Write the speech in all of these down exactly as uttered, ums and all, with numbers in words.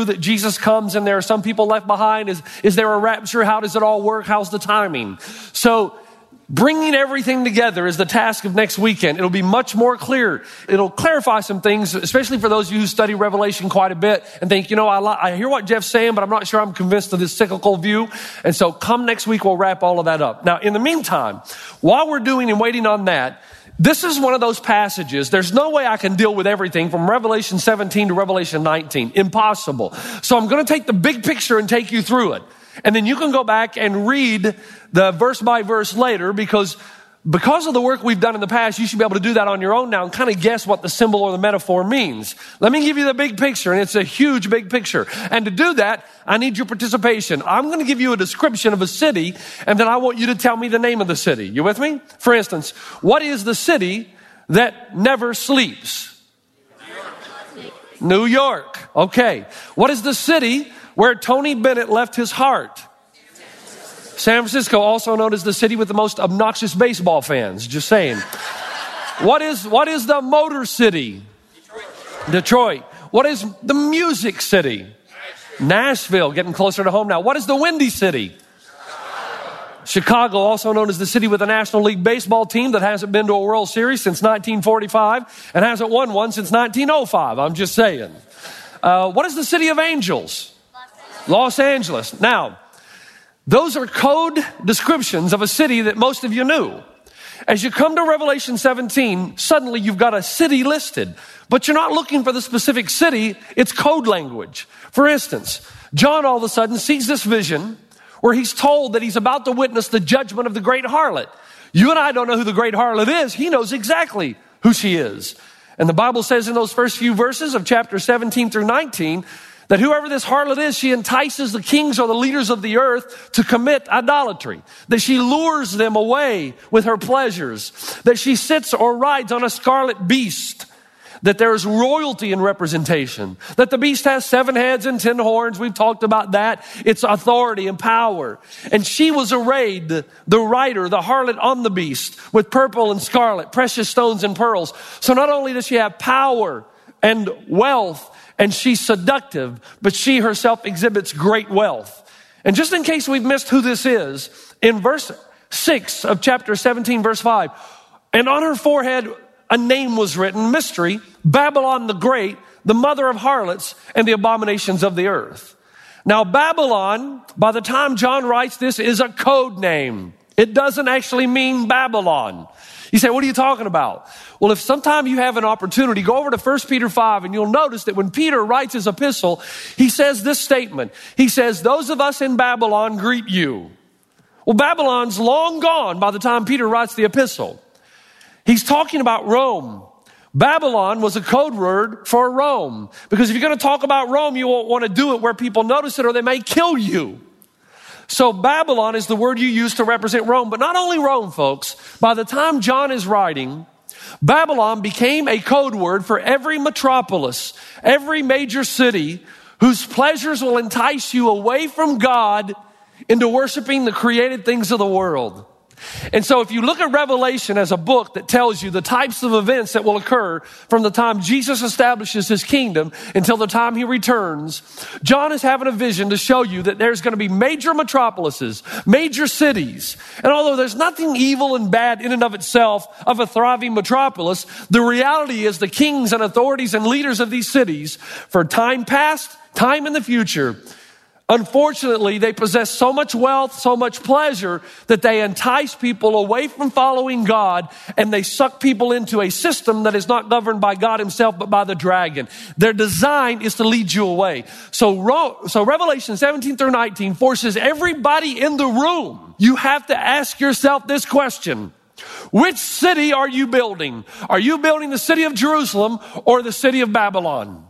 true that Jesus comes and there are some people left behind? Is, is there a rapture? How does it all work? How's the timing? So bringing everything together is the task of next weekend. It'll be much more clear. It'll clarify some things, especially for those of you who study Revelation quite a bit and think, you know, I, li- I hear what Jeff's saying, but I'm not sure I'm convinced of this cyclical view. And so come next week, we'll wrap all of that up. Now, in the meantime, while we're doing and waiting on that, this is one of those passages. There's no way I can deal with everything from Revelation seventeen to Revelation nineteen. Impossible. So I'm going to take the big picture and take you through it. And then you can go back and read the verse by verse later, because because of the work we've done in the past, you should be able to do that on your own now and kind of guess what the symbol or the metaphor means. Let me give you the big picture, and it's a huge big picture. And to do that, I need your participation. I'm going to give you a description of a city, and then I want you to tell me the name of the city. You with me? For instance, what is the city that never sleeps? New York. New York. Okay. What is the city where Tony Bennett left his heart? San Francisco, also known as the city with the most obnoxious baseball fans. Just saying. What is, what is the Motor City? Detroit. Detroit. What is the Music City? Nashville. Nashville, getting closer to home now. What is the Windy City? Chicago. Chicago, also known as the city with a National League baseball team that hasn't been to a World Series since nineteen forty-five and hasn't won one since nineteen oh five. I'm just saying. Uh, what is the city of angels? Los Angeles. Los Angeles. Now, those are code descriptions of a city that most of you knew. As you come to Revelation seventeen, suddenly you've got a city listed, but you're not looking for the specific city. It's code language. For instance, John all of a sudden sees this vision where he's told that he's about to witness the judgment of the great harlot. You and I don't know who the great harlot is. He knows exactly who she is. And the Bible says in those first few verses of chapter seventeen through nineteen, that whoever this harlot is, she entices the kings or the leaders of the earth to commit idolatry. That she lures them away with her pleasures. That she sits or rides on a scarlet beast. That there is royalty in representation. That the beast has seven heads and ten horns. We've talked about that. It's authority and power. And she was arrayed, the rider, the harlot on the beast, with purple and scarlet, precious stones and pearls. So not only does she have power and wealth, and she's seductive, but she herself exhibits great wealth. And just in case we've missed who this is, in verse six of chapter seventeen, verse five, and on her forehead a name was written, mystery, Babylon the Great, the mother of harlots and the abominations of the earth. Now, Babylon, by the time John writes this, is a code name. It doesn't actually mean Babylon. You say, what are you talking about? Well, if sometime you have an opportunity, go over to First Peter five and you'll notice that when Peter writes his epistle, he says this statement. He says, those of us in Babylon greet you. Well, Babylon's long gone by the time Peter writes the epistle. He's talking about Rome. Babylon was a code word for Rome. Because if you're going to talk about Rome, you won't want to do it where people notice it or they may kill you. So Babylon is the word you use to represent Rome. But not only Rome, folks. By the time John is writing, Babylon became a code word for every metropolis, every major city whose pleasures will entice you away from God into worshiping the created things of the world. And so if you look at Revelation as a book that tells you the types of events that will occur from the time Jesus establishes his kingdom until the time he returns, John is having a vision to show you that there's going to be major metropolises, major cities. And although there's nothing evil and bad in and of itself of a thriving metropolis, the reality is the kings and authorities and leaders of these cities, for time past, time in the future, unfortunately, they possess so much wealth, so much pleasure that they entice people away from following God, and they suck people into a system that is not governed by God himself, but by the dragon. Their design is to lead you away. So, so Revelation seventeen through nineteen forces everybody in the room. You have to ask yourself this question. Which city are you building? Are you building the city of Jerusalem or the city of Babylon?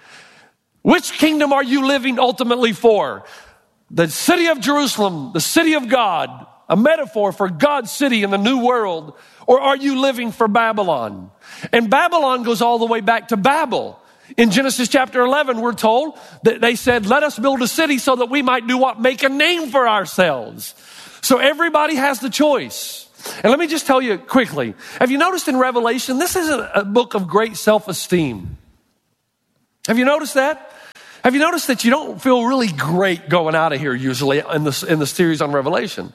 Which kingdom are you living ultimately for? The city of Jerusalem, the city of God, a metaphor for God's city in the new world, or are you living for Babylon? And Babylon goes all the way back to Babel. In Genesis chapter eleven, we're told that they said, let us build a city so that we might do what? Make a name for ourselves. So everybody has the choice. And let me just tell you quickly, have you noticed in Revelation, this is a, a book of great self-esteem. Have you noticed that? Have you noticed that you don't feel really great going out of here usually in the, in the series on Revelation?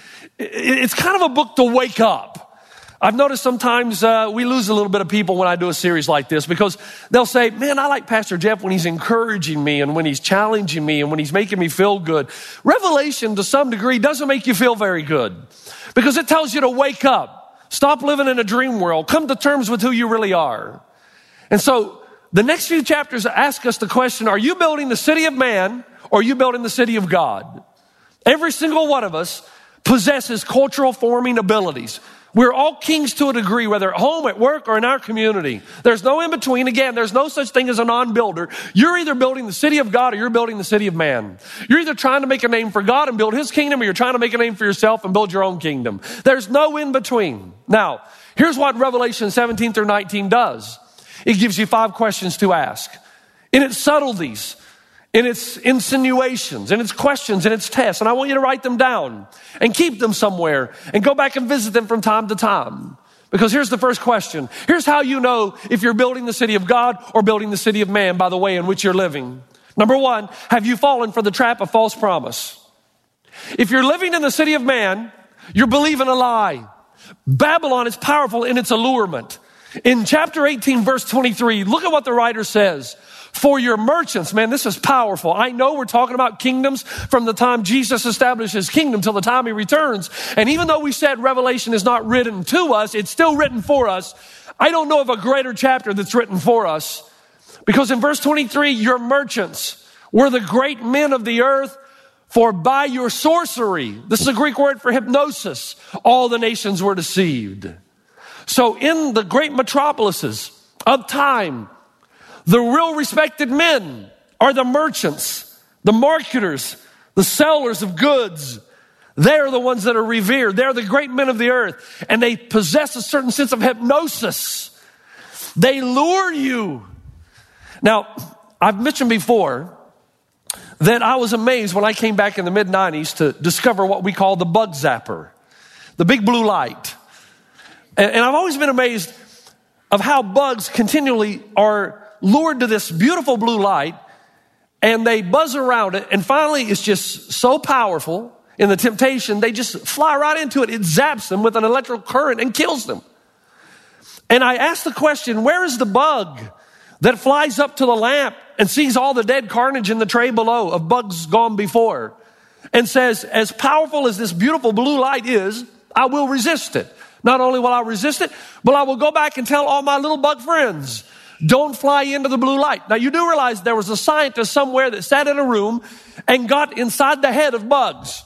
It's kind of a book to wake up. I've noticed sometimes uh, we lose a little bit of people when I do a series like this because they'll say, man, I like Pastor Jeff when he's encouraging me and when he's challenging me and when he's making me feel good. Revelation, to some degree, doesn't make you feel very good because it tells you to wake up, stop living in a dream world, come to terms with who you really are. And so the next few chapters ask us the question, are you building the city of man or are you building the city of God? Every single one of us possesses cultural forming abilities. We're all kings to a degree, whether at home, at work, or in our community. There's no in between. Again, there's no such thing as a non-builder. You're either building the city of God or you're building the city of man. You're either trying to make a name for God and build his kingdom or you're trying to make a name for yourself and build your own kingdom. There's no in between. Now, here's what Revelation seventeen through nineteen does. It gives you five questions to ask. In its subtleties, in its insinuations, in its questions, in its tests. And I want you to write them down and keep them somewhere and go back and visit them from time to time. Because here's the first question. Here's how you know if you're building the city of God or building the city of man by the way in which you're living. Number one, have you fallen for the trap of false promise? If you're living in the city of man, you're believing a lie. Babylon is powerful in its allurement. In chapter eighteen, verse twenty-three, look at what the writer says. For your merchants, man, this is powerful. I know we're talking about kingdoms from the time Jesus established his kingdom till the time he returns. And even though we said Revelation is not written to us, it's still written for us. I don't know of a greater chapter that's written for us. Because in verse twenty-three, your merchants were the great men of the earth, for by your sorcery, this is a Greek word for hypnosis, all the nations were deceived. So in the great metropolises of time, the real respected men are the merchants, the marketers, the sellers of goods. They're the ones that are revered. They're the great men of the earth. And they possess a certain sense of hypnosis. They lure you. Now, I've mentioned before that I was amazed when I came back in the mid nineties to discover what we call the bug zapper, the big blue light. And, and I've always been amazed of how bugs continually are lured to this beautiful blue light and they buzz around it. And finally, it's just so powerful in the temptation, they just fly right into it. It zaps them with an electrical current and kills them. And I asked the question, where is the bug that flies up to the lamp and sees all the dead carnage in the tray below of bugs gone before and says, as powerful as this beautiful blue light is, I will resist it. Not only will I resist it, but I will go back and tell all my little bug friends, don't fly into the blue light. Now, you do realize there was a scientist somewhere that sat in a room and got inside the head of bugs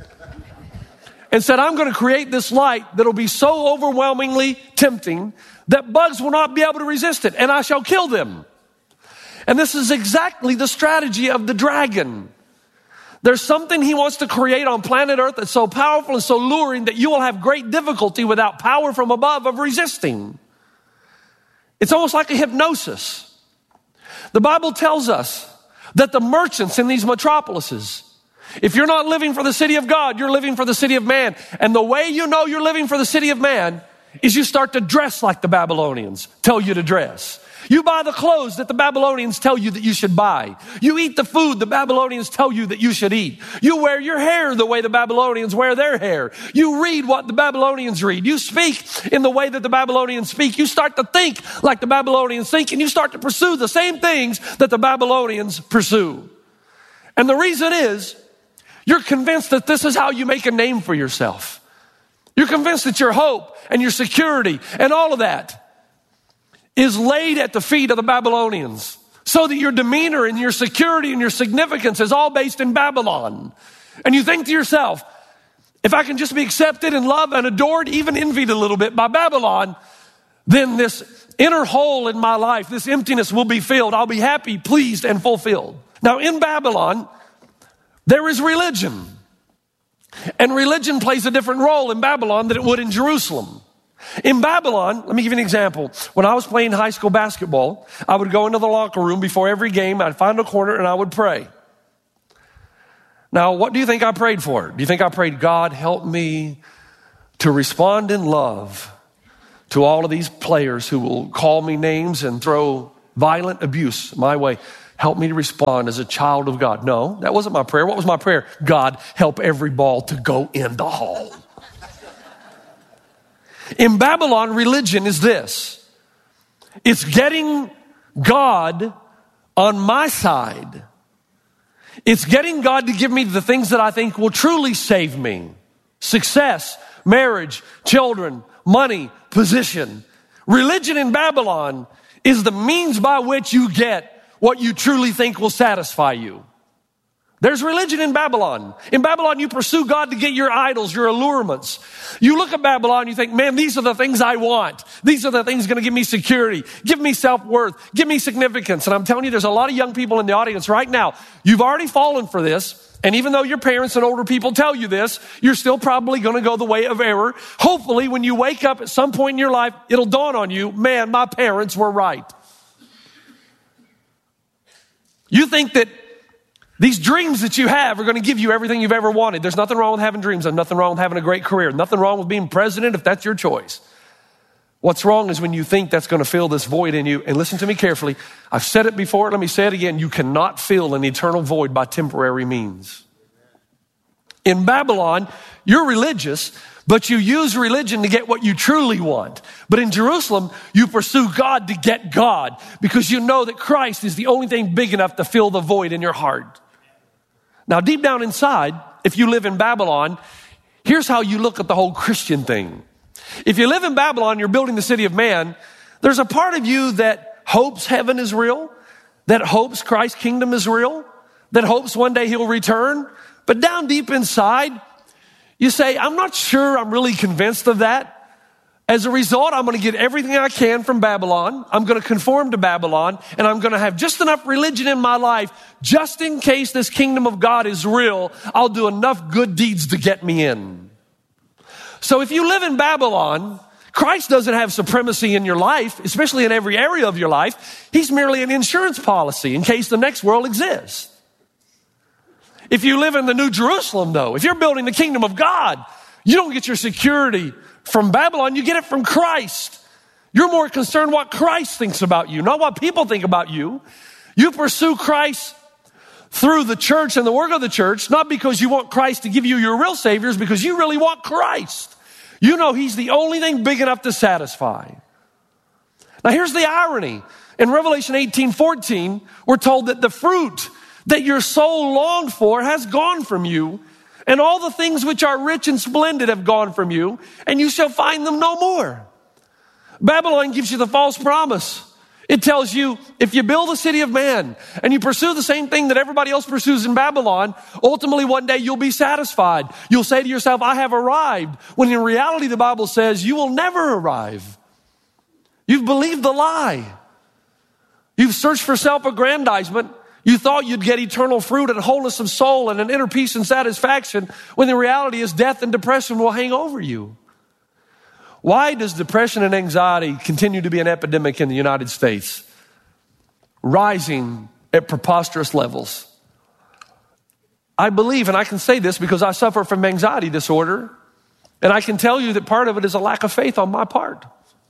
and said, I'm going to create this light that'll be so overwhelmingly tempting that bugs will not be able to resist it, and I shall kill them. And this is exactly the strategy of the dragon. There's something he wants to create on planet Earth that's so powerful and so luring that you will have great difficulty without power from above of resisting. It's almost like a hypnosis. The Bible tells us that the merchants in these metropolises, if you're not living for the city of God, you're living for the city of man. And the way you know you're living for the city of man is you start to dress like the Babylonians tell you to dress. You buy the clothes that the Babylonians tell you that you should buy. You eat the food the Babylonians tell you that you should eat. You wear your hair the way the Babylonians wear their hair. You read what the Babylonians read. You speak in the way that the Babylonians speak. You start to think like the Babylonians think, and you start to pursue the same things that the Babylonians pursue. And the reason is, you're convinced that this is how you make a name for yourself. You're convinced that your hope and your security and all of that is laid at the feet of the Babylonians, so that your demeanor and your security and your significance is all based in Babylon. And you think to yourself, if I can just be accepted and loved and adored, even envied a little bit by Babylon, then this inner hole in my life, this emptiness will be filled. I'll be happy, pleased, and fulfilled. Now in Babylon, there is religion. And religion plays a different role in Babylon than it would in Jerusalem. In Babylon, let me give you an example. When I was playing high school basketball, I would go into the locker room before every game. I'd find a corner and I would pray. Now, what do you think I prayed for? Do you think I prayed, God, help me to respond in love to all of these players who will call me names and throw violent abuse my way? help me to respond as a child of God. No, that wasn't my prayer. What was my prayer? God, help every ball to go in the hole. In Babylon, religion is this. It's getting God on my side. It's getting God to give me the things that I think will truly save me. Success, marriage, children, money, position. Religion in Babylon is the means by which you get what you truly think will satisfy you. There's religion in Babylon. In Babylon, you pursue God to get your idols, your allurements. You look at Babylon, you think, man, these are the things I want. These are the things going to give me security, give me self-worth, give me significance. And I'm telling you, there's a lot of young people in the audience right now. You've already fallen for this. And even though your parents and older people tell you this, you're still probably going to go the way of error. Hopefully, when you wake up at some point in your life, it'll dawn on you, man, my parents were right. You think that these dreams that you have are going to give you everything you've ever wanted. There's nothing wrong with having dreams. There's nothing wrong with having a great career. Nothing wrong with being president if that's your choice. What's wrong is when you think that's going to fill this void in you. And listen to me carefully. I've said it before. Let me say it again. You cannot fill an eternal void by temporary means. In Babylon, you're religious, but you use religion to get what you truly want. But in Jerusalem, you pursue God to get God because you know that Christ is the only thing big enough to fill the void in your heart. Now, deep down inside, if you live in Babylon, here's how you look at the whole Christian thing. If you live in Babylon, you're building the city of man, there's a part of you that hopes heaven is real, that hopes Christ's kingdom is real, that hopes one day he'll return. But down deep inside, you say, I'm not sure I'm really convinced of that. As a result, I'm going to get everything I can from Babylon. I'm going to conform to Babylon, and I'm going to have just enough religion in my life just in case this kingdom of God is real. I'll do enough good deeds to get me in. So if you live in Babylon, Christ doesn't have supremacy in your life, especially in every area of your life. He's merely an insurance policy in case the next world exists. If you live in the New Jerusalem, though, if you're building the kingdom of God, you don't get your security from Babylon, you get it from Christ. You're more concerned what Christ thinks about you, not what people think about you. You pursue Christ through the church and the work of the church, not because you want Christ to give you your real saviors, because you really want Christ. You know he's the only thing big enough to satisfy. Now here's the irony. In Revelation eighteen fourteen, we're told that the fruit that your soul longed for has gone from you, and all the things which are rich and splendid have gone from you, and you shall find them no more. Babylon gives you the false promise. It tells you if you build a city of man and you pursue the same thing that everybody else pursues in Babylon, ultimately one day you'll be satisfied. You'll say to yourself, I have arrived. When in reality, the Bible says you will never arrive. You've believed the lie. You've searched for self-aggrandizement. You thought you'd get eternal fruit and wholeness of soul and an inner peace and satisfaction, when the reality is death and depression will hang over you. Why does depression and anxiety continue to be an epidemic in the United States? Rising at preposterous levels. I believe, and I can say this because I suffer from anxiety disorder, and I can tell you that part of it is a lack of faith on my part.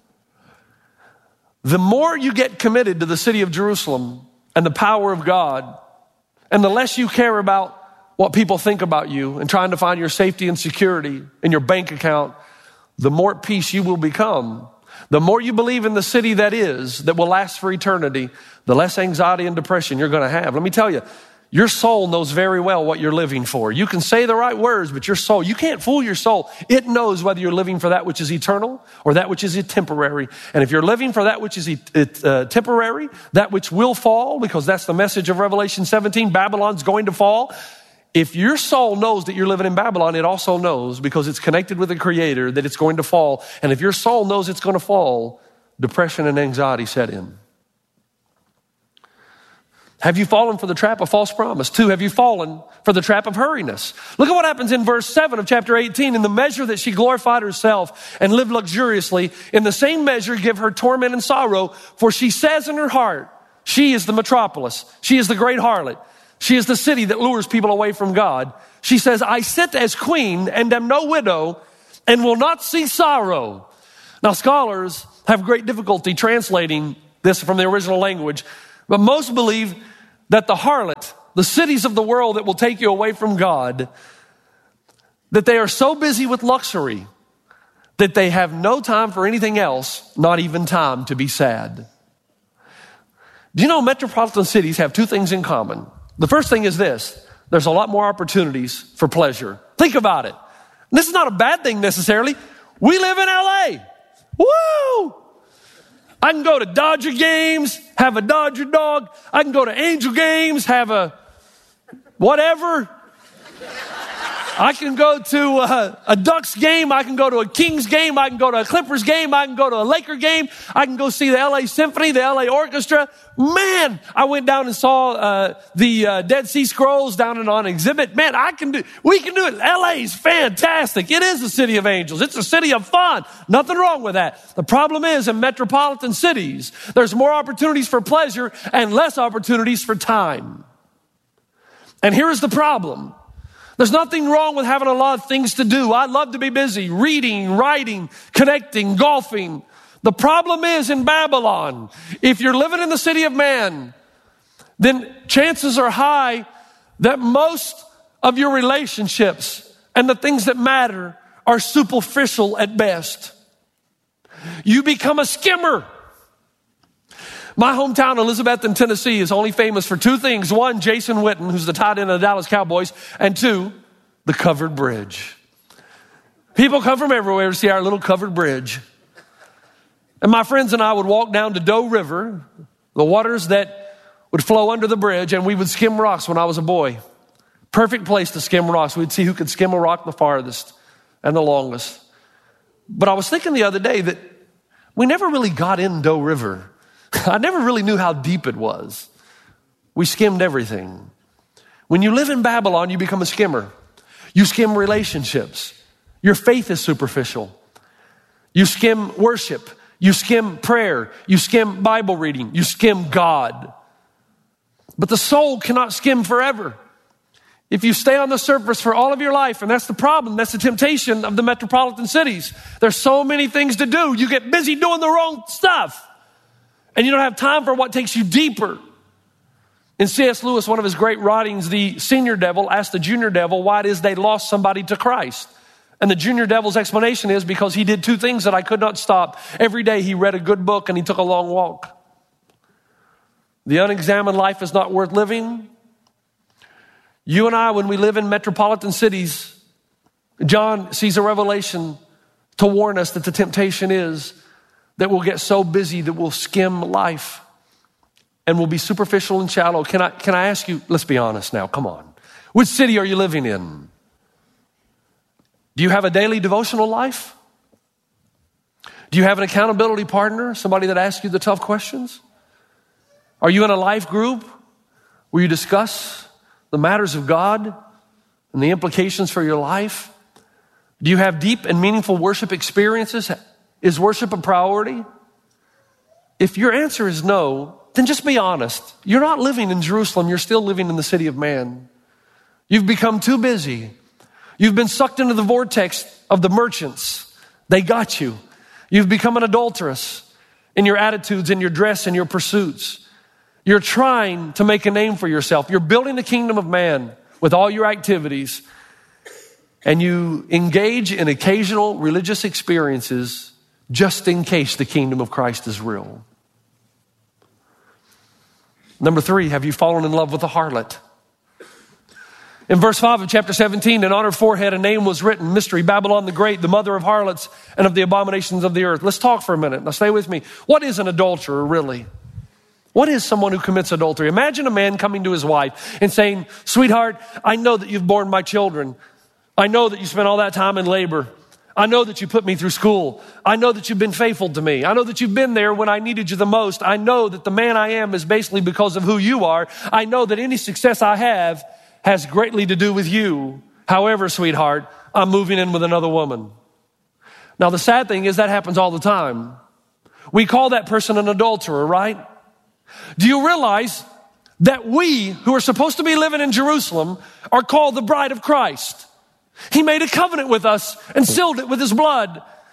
The more you get committed to the city of Jerusalem and the power of God, and the less you care about what people think about you and trying to find your safety and security in your bank account, the more at peace you will become. The more you believe in the city that is, that will last for eternity, the less anxiety and depression you're going to have. Let me tell you, your soul knows very well what you're living for. You can say the right words, but your soul, you can't fool your soul. It knows whether you're living for that which is eternal or that which is temporary. And if you're living for that which is uh, temporary, that which will fall, because that's the message of Revelation seventeen, Babylon's going to fall. If your soul knows that you're living in Babylon, it also knows, because it's connected with the Creator, that it's going to fall. And if your soul knows it's going to fall, depression and anxiety set in. Have you fallen for the trap of false promise? Two, have you fallen for the trap of hurriness? Look at what happens in verse seven of chapter eighteen. In the measure that she glorified herself and lived luxuriously, in the same measure give her torment and sorrow. For she says in her heart, she is the metropolis. She is the great harlot. She is the city that lures people away from God. She says, I sit as queen and am no widow and will not see sorrow. Now, scholars have great difficulty translating this from the original language, but most believe that the harlot, the cities of the world that will take you away from God, that they are so busy with luxury that they have no time for anything else, not even time to be sad. Do you know metropolitan cities have two things in common? The first thing is this: there's a lot more opportunities for pleasure. Think about it. This is not a bad thing necessarily. We live in L A. Woo! I can go to Dodger games, have a Dodger dog. I can go to Angel games, have a whatever. I can go to a, a Ducks game. I can go to a Kings game. I can go to a Clippers game. I can go to a Laker game. I can go see the L A Symphony, the L A Orchestra. Man, I went down and saw uh, the uh, Dead Sea Scrolls down and on exhibit. Man, I can do, we can do it. L A is fantastic. It is a city of angels. It's a city of fun. Nothing wrong with that. The problem is in metropolitan cities, there's more opportunities for pleasure and less opportunities for time. And here is the problem. There's nothing wrong with having a lot of things to do. I love to be busy, reading, writing, connecting, golfing. The problem is in Babylon, if you're living in the city of man, then chances are high that most of your relationships and the things that matter are superficial at best. You become a skimmer. My hometown, Elizabethton, Tennessee, is only famous for two things. One, Jason Witten, who's the tight end of the Dallas Cowboys. And two, the covered bridge. People come from everywhere to see our little covered bridge. And my friends and I would walk down to Doe River, the waters that would flow under the bridge, and we would skim rocks when I was a boy. Perfect place to skim rocks. We'd see who could skim a rock the farthest and the longest. But I was thinking the other day that we never really got in Doe River. I never really knew how deep it was. We skimmed everything. When you live in Babylon, you become a skimmer. You skim relationships. Your faith is superficial. You skim worship. You skim prayer. You skim Bible reading. You skim God. But the soul cannot skim forever. If you stay on the surface for all of your life, and that's the problem, that's the temptation of the metropolitan cities. There's so many things to do. You get busy doing the wrong stuff. And you don't have time for what takes you deeper. In C S Lewis, one of his great writings, the senior devil asked the junior devil why it is they lost somebody to Christ. And the junior devil's explanation is because he did two things that I could not stop. Every day he read a good book and he took a long walk. The unexamined life is not worth living. You and I, when we live in metropolitan cities, John sees a revelation to warn us that the temptation is that we'll get so busy that we'll skim life and we'll be superficial and shallow. Can I, can I ask you, let's be honest now, come on. Which city are you living in? Do you have a daily devotional life? Do you have an accountability partner, somebody that asks you the tough questions? Are you in a life group where you discuss the matters of God and the implications for your life? Do you have deep and meaningful worship experiences? Is worship a priority? If your answer is no, then just be honest. You're not living in Jerusalem. You're still living in the city of man. You've become too busy. You've been sucked into the vortex of the merchants. They got you. You've become an adulteress in your attitudes, in your dress, in your pursuits. You're trying to make a name for yourself. You're building the kingdom of man with all your activities. And you engage in occasional religious experiences just in case the kingdom of Christ is real. Number three, have you fallen in love with a harlot? In verse five of chapter seventeen, and on her forehead a name was written, Mystery, Babylon the Great, the mother of harlots and of the abominations of the earth. Let's talk for a minute. Now stay with me. What is an adulterer really? What is someone who commits adultery? Imagine a man coming to his wife and saying, sweetheart, I know that you've borne my children. I know that you spent all that time in labor. I know that you put me through school. I know that you've been faithful to me. I know that you've been there when I needed you the most. I know that the man I am is basically because of who you are. I know that any success I have has greatly to do with you. However, sweetheart, I'm moving in with another woman. Now, the sad thing is that happens all the time. We call that person an adulterer, right? Do you realize that we who are supposed to be living in Jerusalem are called the bride of Christ? He made a covenant with us and sealed it with his blood.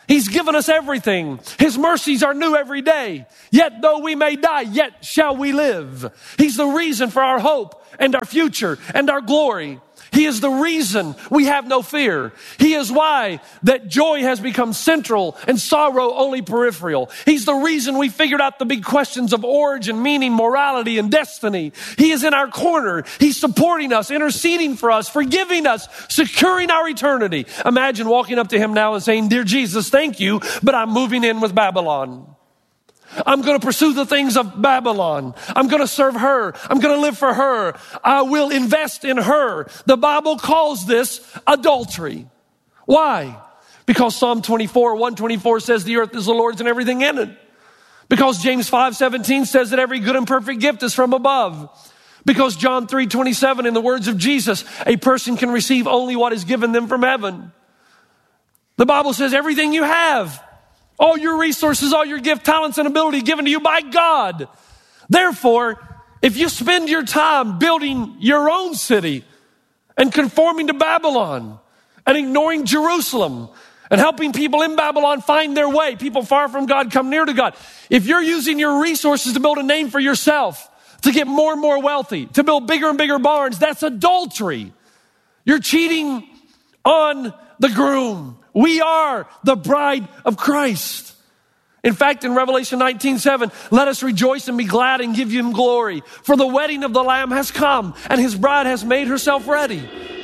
He's given us everything. His mercies are new every day. Yet though we may die, yet shall we live. He's the reason for our hope and our future and our glory. He is the reason we have no fear. He is why that joy has become central and sorrow only peripheral. He's the reason we figured out the big questions of origin, meaning, morality, and destiny. He is in our corner. He's supporting us, interceding for us, forgiving us, securing our eternity. Imagine walking up to him now and saying, "Dear Jesus, thank you, but I'm moving in with Babylon. I'm going to pursue the things of Babylon. I'm going to serve her. I'm going to live for her. I will invest in her." The Bible calls this adultery. Why? Because Psalm twenty-four, one twenty-four says the earth is the Lord's and everything in it. Because James five seventeen says that every good and perfect gift is from above. Because John three twenty-seven, in the words of Jesus, a person can receive only what is given them from heaven. The Bible says everything you have, all your resources, all your gift, talents, and ability given to you by God. Therefore, if you spend your time building your own city and conforming to Babylon and ignoring Jerusalem and helping people in Babylon find their way, people far from God come near to God. If you're using your resources to build a name for yourself, to get more and more wealthy, to build bigger and bigger barns, that's adultery. You're cheating on the groom. We are the bride of Christ. In fact, in Revelation nineteen seven, let us rejoice and be glad and give him glory. For the wedding of the Lamb has come, and his bride has made herself ready.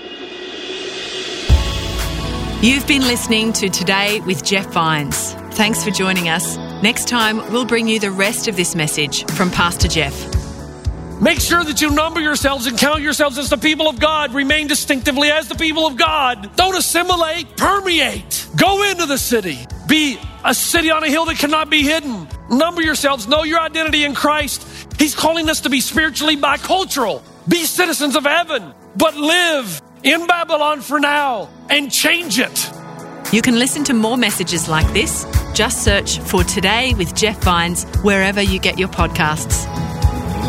You've been listening to Today with Jeff Vines. Thanks for joining us. Next time, we'll bring you the rest of this message from Pastor Jeff. Make sure that you number yourselves and count yourselves as the people of God. Remain distinctively as the people of God. Don't assimilate, permeate. Go into the city. Be a city on a hill that cannot be hidden. Number yourselves. Know your identity in Christ. He's calling us to be spiritually bicultural. Be citizens of heaven, but live in Babylon for now and change it. You can listen to more messages like this. Just search for Today with Jeff Vines wherever you get your podcasts.